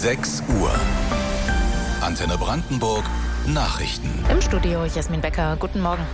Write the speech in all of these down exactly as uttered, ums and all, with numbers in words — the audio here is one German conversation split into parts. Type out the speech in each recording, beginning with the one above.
sechs Uhr. Antenne Brandenburg Nachrichten. Im Studio Jasmin Becker. Guten Morgen.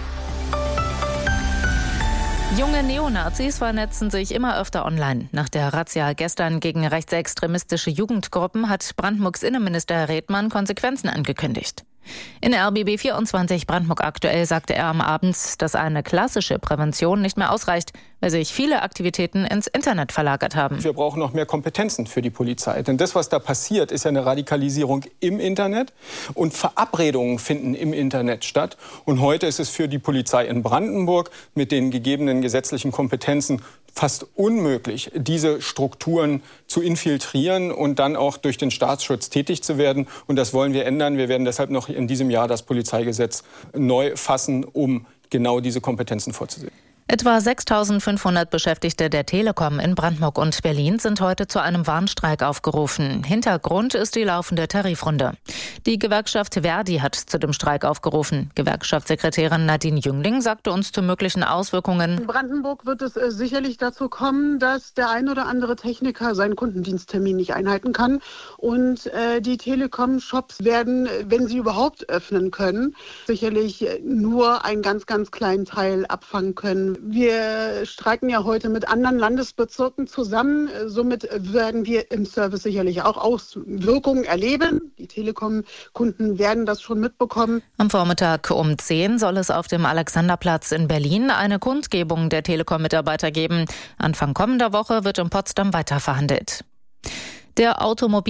Junge Neonazis vernetzen sich immer öfter online. Nach der Razzia gestern gegen rechtsextremistische Jugendgruppen hat Brandenburgs Innenminister Herr Redmann Konsequenzen angekündigt. In R B B vierundzwanzig Brandenburg aktuell sagte er am Abend, dass eine klassische Prävention nicht mehr ausreicht, weil sich viele Aktivitäten ins Internet verlagert haben. Wir brauchen noch mehr Kompetenzen für die Polizei. Denn das, was da passiert, ist ja eine Radikalisierung im Internet. Und Verabredungen finden im Internet statt. Und heute ist es für die Polizei in Brandenburg mit den gegebenen gesetzlichen Kompetenzen fast unmöglich, diese Strukturen zu infiltrieren und dann auch durch den Staatsschutz tätig zu werden. Und das wollen wir ändern. Wir werden deshalb noch in diesem Jahr das Polizeigesetz neu fassen, um genau diese Kompetenzen vorzusehen. Etwa sechstausendfünfhundert Beschäftigte der Telekom in Brandenburg und Berlin sind heute zu einem Warnstreik aufgerufen. Hintergrund ist die laufende Tarifrunde. Die Gewerkschaft Verdi hat zu dem Streik aufgerufen. Gewerkschaftssekretärin Nadine Jüngling sagte uns zu möglichen Auswirkungen. In Brandenburg wird es äh, sicherlich dazu kommen, dass der ein oder andere Techniker seinen Kundendiensttermin nicht einhalten kann. Und äh, die Telekom-Shops werden, wenn sie überhaupt öffnen können, sicherlich nur einen ganz, ganz kleinen Teil abfangen können. Wir streiken ja heute mit anderen Landesbezirken zusammen. Somit werden wir im Service sicherlich auch Auswirkungen erleben. Die Telekom-Kunden werden das schon mitbekommen. Am Vormittag um zehn soll es auf dem Alexanderplatz in Berlin eine Kundgebung der Telekom-Mitarbeiter geben. Anfang kommender Woche wird in Potsdam weiterverhandelt. Der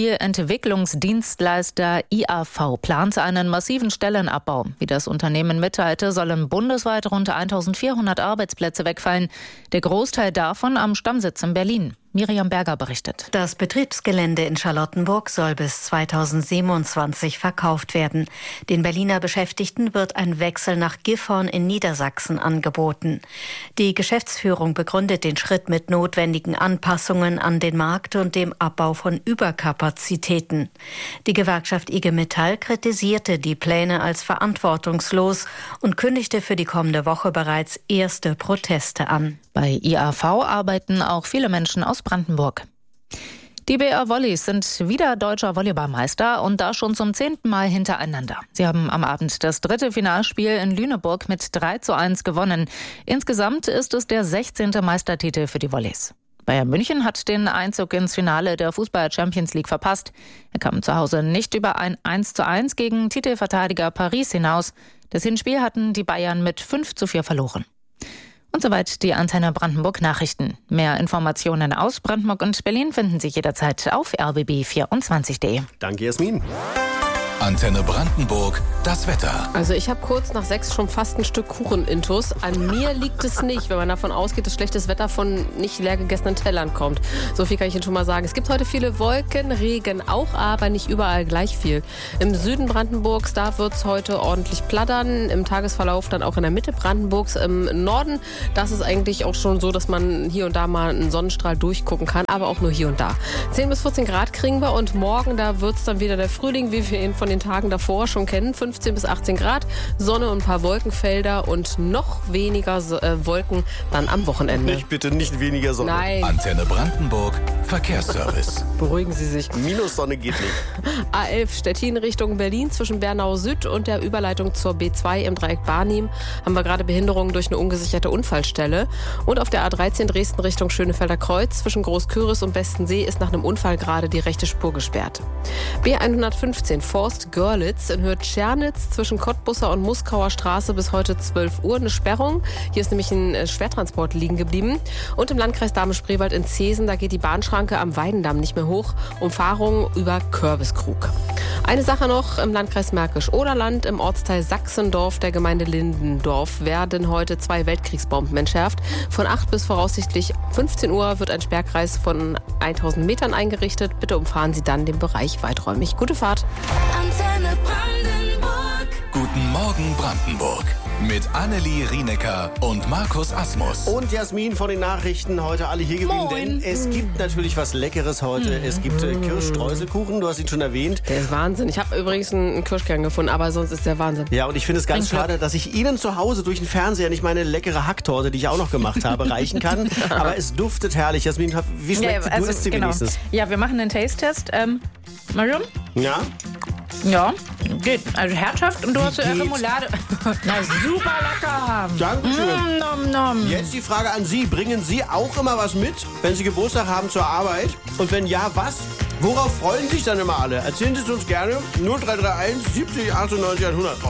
Automobilentwicklungsdienstleister I A V plant einen massiven Stellenabbau. Wie das Unternehmen mitteilte, sollen bundesweit rund eintausendvierhundert Arbeitsplätze wegfallen. Der Großteil davon am Stammsitz in Berlin. Miriam Berger berichtet. Das Betriebsgelände in Charlottenburg soll bis zweitausendsiebenundzwanzig verkauft werden. Den Berliner Beschäftigten wird ein Wechsel nach Gifhorn in Niedersachsen angeboten. Die Geschäftsführung begründet den Schritt mit notwendigen Anpassungen an den Markt und dem Abbau von Überkapazitäten. Die Gewerkschaft I G Metall kritisierte die Pläne als verantwortungslos und kündigte für die kommende Woche bereits erste Proteste an. Bei I A V arbeiten auch viele Menschen aus Brandenburg. Die B R Volleys sind wieder deutscher Volleyballmeister und da schon zum zehnten Mal hintereinander. Sie haben am Abend das dritte Finalspiel in Lüneburg mit drei zu eins gewonnen. Insgesamt ist es der sechzehnte Meistertitel für die Volleys. Bayern München hat den Einzug ins Finale der Fußball-Champions League verpasst. Er kam zu Hause nicht über ein eins zu eins gegen Titelverteidiger Paris hinaus. Das Hinspiel hatten die Bayern mit fünf zu vier verloren. Und soweit die Antenne Brandenburg Nachrichten. Mehr Informationen aus Brandenburg und Berlin finden Sie jederzeit auf r b b vierundzwanzig punkt de. Danke, Jasmin. Antenne Brandenburg, das Wetter. Also ich habe kurz nach sechs schon fast ein Stück Kuchen-Intus. An mir liegt es nicht, wenn man davon ausgeht, dass schlechtes Wetter von nicht leer gegessenen Tellern kommt. So viel kann ich Ihnen schon mal sagen. Es gibt heute viele Wolken, Regen auch, aber nicht überall gleich viel. Im Süden Brandenburgs, da wird es heute ordentlich plattern. Im Tagesverlauf dann auch in der Mitte Brandenburgs. Im Norden, das ist eigentlich auch schon so, dass man hier und da mal einen Sonnenstrahl durchgucken kann, aber auch nur hier und da. zehn bis vierzehn Grad kriegen wir und morgen, da wird es dann wieder der Frühling, wie wir ihn von den Tagen davor schon kennen. fünfzehn bis achtzehn Grad, Sonne und ein paar Wolkenfelder und noch weniger äh, Wolken dann am Wochenende. Ich bitte nicht weniger Sonne. Nein. Antenne Brandenburg, Verkehrsservice. Beruhigen Sie sich. Minus Sonne geht nicht. A elf Stettin Richtung Berlin zwischen Bernau Süd und der Überleitung zur B zwei im Dreieck Barnim haben wir gerade Behinderungen durch eine ungesicherte Unfallstelle. Und auf der A dreizehn Dresden Richtung Schönefelder Kreuz zwischen Großküris und Bestensee ist nach einem Unfall gerade die rechte Spur gesperrt. B hundertfünfzehn Forst Görlitz in Höhe Tschernitz zwischen Cottbusser und Muskauer Straße bis heute zwölf Uhr eine Sperrung. Hier ist nämlich ein Schwertransport liegen geblieben. Und im Landkreis Dahme-Spreewald in Zeesen, da geht die Bahnschranke am Weidendamm nicht mehr hoch. Umfahrung über Körbiskrug. Eine Sache noch, im Landkreis Märkisch-Oderland, im Ortsteil Sachsendorf der Gemeinde Lindendorf werden heute zwei Weltkriegsbomben entschärft. Von acht bis voraussichtlich fünfzehn Uhr wird ein Sperrkreis von tausend Metern eingerichtet. Bitte umfahren Sie dann den Bereich weiträumig. Gute Fahrt. Antenne Brandenburg. Guten Morgen Brandenburg. Mit Annelie Rienecker und Markus Asmus. Und Jasmin von den Nachrichten, heute alle hier geblieben, denn es gibt natürlich was Leckeres heute. Es gibt äh, Kirschstreuselkuchen, du hast ihn schon erwähnt. Der ist Wahnsinn. Ich habe übrigens einen Kirschkern gefunden, aber sonst ist der Wahnsinn. Ja, und ich finde es ganz Ein schade, dass ich Ihnen zu Hause durch den Fernseher nicht meine leckere Hacktorte, die ich auch noch gemacht habe, reichen kann. Aber es duftet herrlich. Jasmin, wie schmeckt Ja, sie? also, Du isst sie genau. wenigstens. Ja, wir machen einen Taste-Test. Ähm, Marium? Ja? Ja, geht. Also herzhaft und du Wie hast ja geht's? Remoulade. Na, super lecker. Dankeschön. Mm, nom, nom. Jetzt die Frage an Sie. Bringen Sie auch immer was mit, wenn Sie Geburtstag haben zur Arbeit? Und wenn ja, was? Worauf freuen sich dann immer alle? Erzählen Sie es uns gerne. null drei drei eins siebzig achtundneunzig hundert. Oh,